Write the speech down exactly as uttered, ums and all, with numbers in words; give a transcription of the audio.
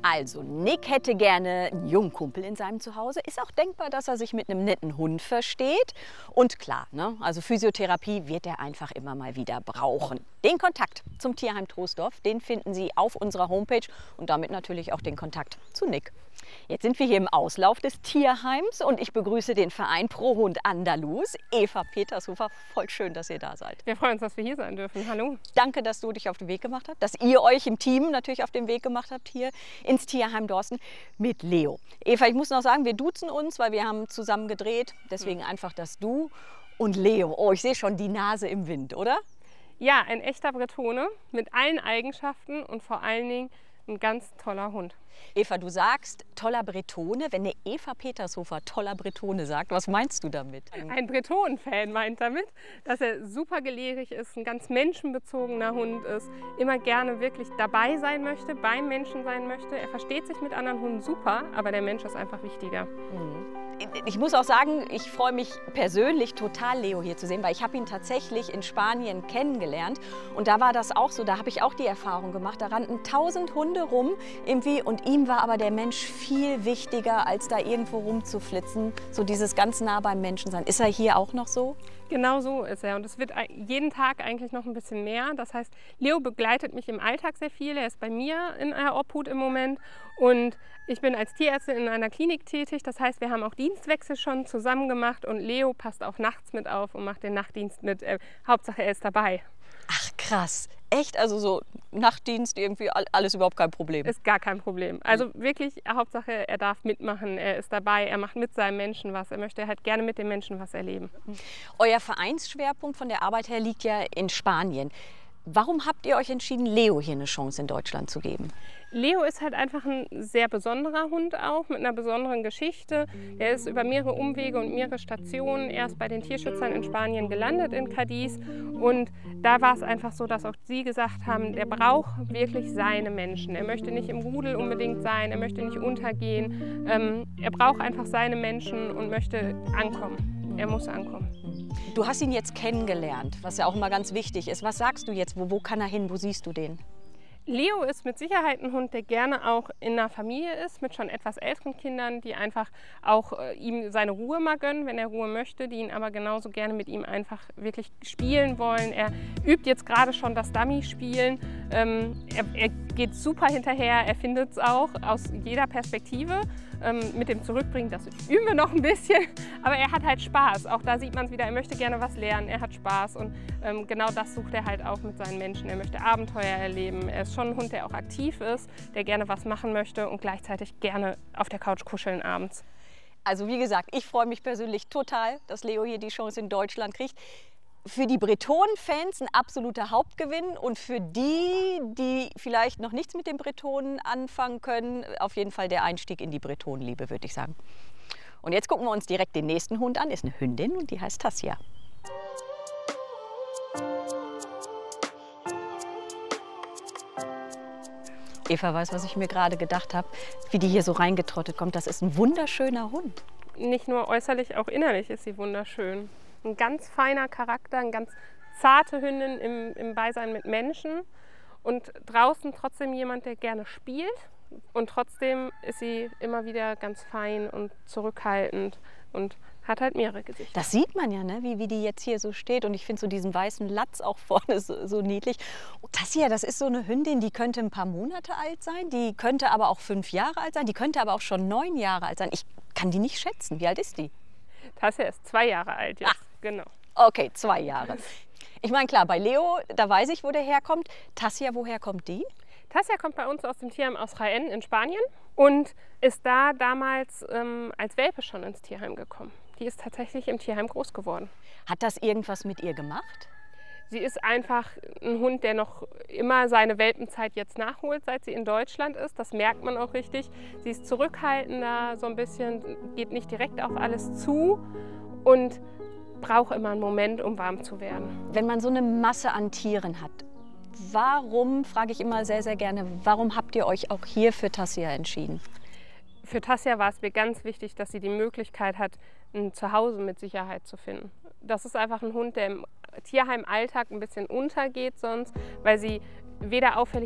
Also, Nick hätte gerne einen Jungkumpel in seinem Zuhause. Ist auch denkbar, dass er sich mit einem netten Hund versteht. Und klar, ne, also Physiotherapie wird er einfach immer mal wieder brauchen. Den Kontakt zum Tierheim Troisdorf, den finden Sie auf unserer Homepage und damit natürlich auch den Kontakt zu Nick. Jetzt sind wir hier im Auslauf des Tierheims und ich begrüße den Verein Pro Hund Andalus. Eva Petershofer, voll schön, dass ihr da seid. Wir freuen uns, dass wir hier sein dürfen. Hallo. Danke, dass du dich auf den Weg gemacht hast, dass ihr euch im Team natürlich auf den Weg gemacht habt hier ins Tierheim Dorsten mit Leo. Eva, ich muss noch sagen, wir duzen uns, weil wir haben zusammen gedreht. Deswegen einfach das Du und Leo. Oh, ich sehe schon die Nase im Wind, oder? Ja, ein echter Bretone mit allen Eigenschaften und vor allen Dingen ein ganz toller Hund. Eva, du sagst toller Bretone. Wenn eine Eva Petershofer toller Bretone sagt, was meinst du damit? Ein Breton-Fan meint damit, dass er super gelehrig ist, ein ganz menschenbezogener Hund ist, immer gerne wirklich dabei sein möchte, beim Menschen sein möchte. Er versteht sich mit anderen Hunden super, aber der Mensch ist einfach wichtiger. Mhm. Ich muss auch sagen, ich freue mich persönlich total, Leo hier zu sehen, weil ich habe ihn tatsächlich in Spanien kennengelernt und da war das auch so, da habe ich auch die Erfahrung gemacht, da rannten tausend Hunde rum irgendwie und ihm war aber der Mensch viel wichtiger, als da irgendwo rumzuflitzen, so dieses ganz nah beim Menschen sein. Ist er hier auch noch so? Genau so ist er und es wird jeden Tag eigentlich noch ein bisschen mehr. Das heißt, Leo begleitet mich im Alltag sehr viel. Er ist bei mir in der Obhut im Moment und ich bin als Tierärztin in einer Klinik tätig. Das heißt, wir haben auch Dienstwechsel schon zusammen gemacht und Leo passt auch nachts mit auf und macht den Nachtdienst mit. Äh, Hauptsache, er ist dabei. Ach krass, echt? Also so Nachtdienst irgendwie alles überhaupt kein Problem? Ist gar kein Problem. Also wirklich, Hauptsache, er darf mitmachen, er ist dabei, er macht mit seinem Menschen was. Er möchte halt gerne mit dem Menschen was erleben. Euer Vereinsschwerpunkt von der Arbeit her liegt ja in Spanien. Warum habt ihr euch entschieden, Leo hier eine Chance in Deutschland zu geben? Leo ist halt einfach ein sehr besonderer Hund auch, mit einer besonderen Geschichte. Er ist über mehrere Umwege und mehrere Stationen erst bei den Tierschützern in Spanien gelandet, in Cadiz. Und da war es einfach so, dass auch sie gesagt haben, der braucht wirklich seine Menschen. Er möchte nicht im Rudel unbedingt sein, er möchte nicht untergehen. Ähm, er braucht einfach seine Menschen und möchte ankommen. Er muss ankommen. Du hast ihn jetzt kennengelernt, was ja auch immer ganz wichtig ist. Was sagst du jetzt? Wo, wo kann er hin? Wo siehst du den? Leo ist mit Sicherheit ein Hund, der gerne auch in einer Familie ist, mit schon etwas älteren Kindern, die einfach auch äh, ihm seine Ruhe mal gönnen, wenn er Ruhe möchte, die ihn aber genauso gerne mit ihm einfach wirklich spielen wollen. Er übt jetzt gerade schon das Dummy-Spielen. Ähm, er, er geht super hinterher, er findet es auch aus jeder Perspektive. Ähm, mit dem Zurückbringen, das üben wir noch ein bisschen, aber er hat halt Spaß. Auch da sieht man es wieder, er möchte gerne was lernen, er hat Spaß und ähm, genau das sucht er halt auch mit seinen Menschen. Er möchte Abenteuer erleben, er ist schon ein Hund, der auch aktiv ist, der gerne was machen möchte und gleichzeitig gerne auf der Couch kuscheln abends. Also wie gesagt, ich freue mich persönlich total, dass Leo hier die Chance in Deutschland kriegt. Für die Bretonen-Fans ein absoluter Hauptgewinn und für die, die vielleicht noch nichts mit den Bretonen anfangen können, auf jeden Fall der Einstieg in die Bretonenliebe, würde ich sagen. Und jetzt gucken wir uns direkt den nächsten Hund an. Ist eine Hündin und die heißt Tassia. Eva weiß, was ich mir gerade gedacht habe, wie die hier so reingetrottet kommt. Das ist ein wunderschöner Hund. Nicht nur äußerlich, auch innerlich ist sie wunderschön. Ein ganz feiner Charakter, eine ganz zarte Hündin im, im Beisein mit Menschen und draußen trotzdem jemand, der gerne spielt und trotzdem ist sie immer wieder ganz fein und zurückhaltend und hat halt mehrere Gesichter. Das sieht man ja, ne? wie, wie die jetzt hier so steht und ich finde so diesen weißen Latz auch vorne so, so niedlich. Und das hier, das ist so eine Hündin, die könnte ein paar Monate alt sein, die könnte aber auch fünf Jahre alt sein, die könnte aber auch schon neun Jahre alt sein. Ich kann die nicht schätzen. Wie alt ist die? Tassia ist zwei Jahre alt jetzt. Ach. Genau. Okay, zwei Jahre. Ich meine, klar, bei Leo, da weiß ich, wo der herkommt. Tassia, woher kommt die? Tassia kommt bei uns aus dem Tierheim aus Jaén in Spanien und ist da damals ähm, als Welpe schon ins Tierheim gekommen. Die ist tatsächlich im Tierheim groß geworden. Hat das irgendwas mit ihr gemacht? Sie ist einfach ein Hund, der noch immer seine Welpenzeit jetzt nachholt, seit sie in Deutschland ist. Das merkt man auch richtig. Sie ist zurückhaltender, so ein bisschen, geht nicht direkt auf alles zu und braucht immer einen Moment, um warm zu werden. Wenn man so eine Masse an Tieren hat, warum, frage ich immer sehr, sehr gerne, warum habt ihr euch auch hier für Tassia entschieden? Für Tassia war es mir ganz wichtig, dass sie die Möglichkeit hat, ein Zuhause mit Sicherheit zu finden. Das ist einfach ein Hund, der im Tierheim-Alltag ein bisschen untergeht sonst, weil sie weder auffällig